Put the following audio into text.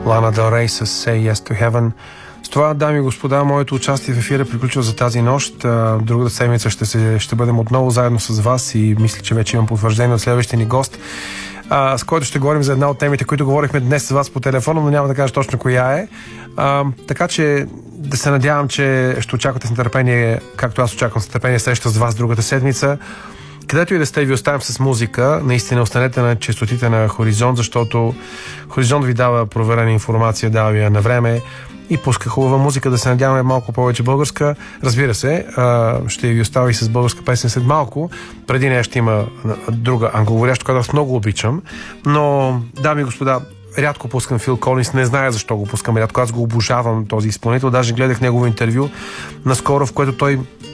Лана Дел Рей с Say Yes to Heaven. С това, дами и господа, моето участие в ефира приключва за тази нощ. Другата седмица ще бъдем отново заедно с вас и мисля, че вече имам потвърждение от следващия ни гост, с който ще говорим за една от темите, които говорихме днес с вас по телефона, но няма да кажа точно коя е. Така че да се надявам, че ще очаквате с нетърпение, както аз очаквам с нетърпение среща с вас другата седмица. Където и да сте, ви оставям с музика. Наистина останете на честотите на Хоризонт, защото Хоризонт ви дава проверена информация, дава ви я на време и пуска хубава музика. Да се надяваме малко повече българска. Разбира се, ще ви оставя и с българска песен след малко. Преди нея ще има друга англоговоряща, която аз много обичам. Но, дами и господа, рядко пускам Фил Колинс, не зная защо го пускам рядко, аз го обожавам този изпълнител, даже гледах негово интервю наскоро, в което той